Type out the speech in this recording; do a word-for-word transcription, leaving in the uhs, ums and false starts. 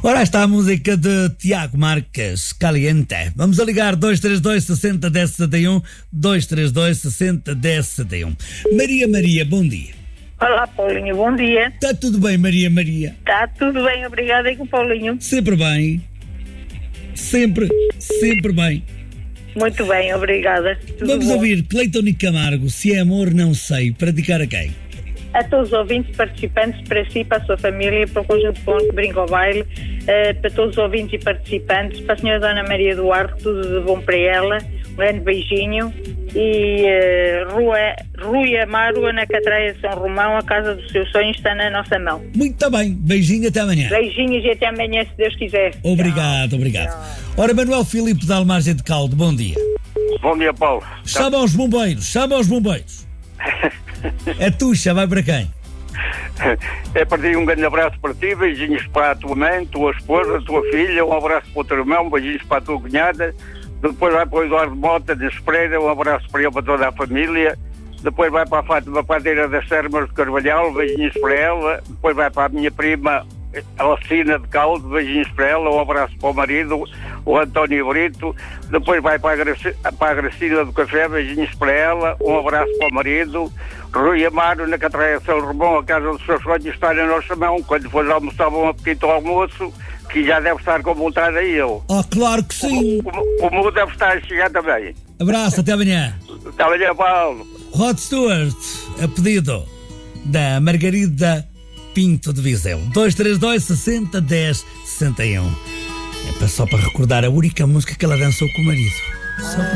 Ora, está a música de Tiago Marques, Caliente. Vamos a ligar dois três dois, sessenta, dez, setenta e um, dois três dois, sessenta, dez, setenta e um. Maria Maria, bom dia. Olá, Paulinho, bom dia. Está tudo bem, Maria Maria? Está tudo bem, obrigada, e com o Paulinho? Sempre bem. Sempre, sempre bem. Muito bem, obrigada. Tudo Vamos bom. ouvir Cleiton e Camargo, Se é amor, não sei. Para dedicar a quem? A todos os ouvintes participantes, para si, para a sua família, para o conjunto de bom que brinca ao baile, uh, para todos os ouvintes e participantes, para a senhora Dona Maria Duarte, tudo de bom para ela, um grande beijinho. E uh, Rua, Rui Amaro, na Catreia de São Romão, a casa dos seus sonhos está na nossa mão. Muito bem, beijinho, até amanhã. Beijinhos e até amanhã, se Deus quiser. Obrigado, Tchau. obrigado. Tchau. Ora, Manuel Filipe de Almargem de Caldo, bom dia. Bom dia, Paulo. Chama aos bombeiros, chama aos bombeiros. A tuxa vai para quem? É para ti um grande abraço para ti, beijinhos para a tua mãe, tua esposa, tua filha, um abraço para o teu irmão, beijinhos para a tua cunhada, depois vai para o Eduardo Mota de Espreita, um abraço para ele, para toda a família, depois vai para a Fátima Padeira das Termas de Carvalhal, beijinhos para ela, depois vai para a minha prima Alcina de Caldo, beijinhos para ela, um abraço para o marido, o António Brito, depois vai para a, Graci, para a Gracina do Café, beijinhos para ela, um abraço para o marido, Rui Amaro, na Catreia de São Romão, a casa dos seus sonhos está na nossa mão, quando for almoçar um apetite ao almoço, que já deve estar com vontade a ele. Oh, claro que sim. O, o, o mundo deve estar a chegar também. Abraço, até amanhã. Até amanhã, Paulo. Rod Stewart, a pedido da Margarida Pinto de Viseu. dois três dois, sessenta, dez, sessenta e um. É só para recordar a única música que ela dançou com o marido. Só para